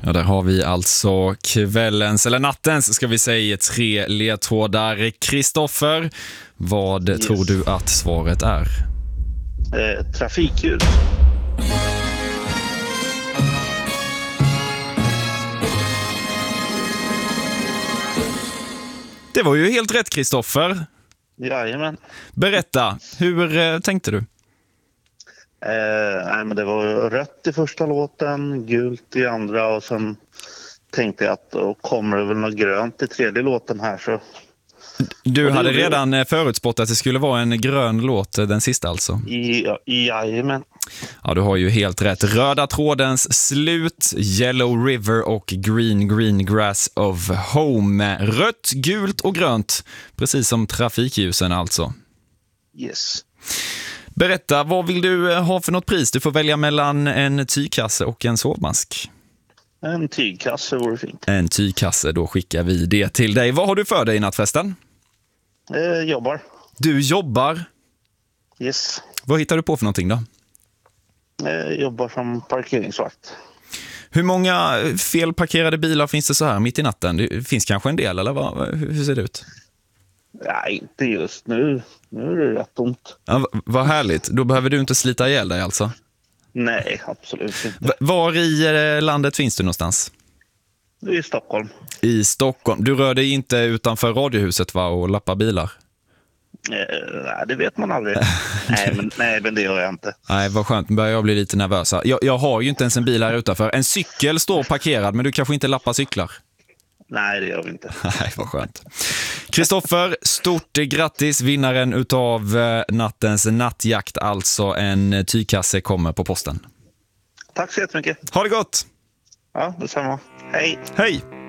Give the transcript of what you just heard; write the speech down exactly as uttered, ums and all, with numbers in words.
Ja, där har vi alltså kvällens, eller nattens ska vi säga, tre ledtrådar. Kristoffer, vad yes. tror du att svaret är? Eh, trafikljus. Det var ju helt rätt, Kristoffer. Jajamän. Berätta, hur eh, tänkte du? Eh, nej, men det var rött i första låten, gult i andra och sen tänkte jag att då kommer det väl något grönt i tredje låten här. Så. Du hade redan förutspått att det skulle vara en grön låt, den sista alltså? I, jajamän. Ja, du har ju helt rätt. Röda trådens slut, Yellow River och Green Green Grass of Home. Rött, gult och grönt, precis som trafikljusen alltså. Yes. Berätta, vad vill du ha för något pris? Du får välja mellan en tygkasse och en sovmask. En tygkasse vore fint. En tygkasse, då skickar vi det till dig. Vad har du för dig i nattfesten? Eh, jobbar. Du jobbar? Yes. Vad hittar du på för någonting då? Eh, jobbar som parkeringsvakt. Hur många felparkerade bilar finns det så här mitt i natten? Det finns kanske en del, eller vad? Hur ser det ut? Nej, inte just nu. Nu är det rätt tomt. Ja, vad härligt. Då behöver du inte slita ihjäl dig alltså? Nej, absolut inte. V- var i landet finns du någonstans? I Stockholm. I Stockholm. Du rör dig inte utanför radiohuset, va, och lappar bilar? Eh, nej, det vet man aldrig. nej, men, nej, men det gör jag inte. Nej, vad skönt. Nu börjar jag bli lite nervös. Jag, jag har ju inte ens en bil här utanför. En cykel står parkerad, men du kanske inte lappar cyklar? Nej, det gör vi inte. Nej, vad skönt. Kristoffer, stort grattis. Vinnaren utav nattens nattjakt, alltså en tygkasse, kommer på posten. Tack så jättemycket. Ha det gott! Ja, detsamma. Hej! Hej!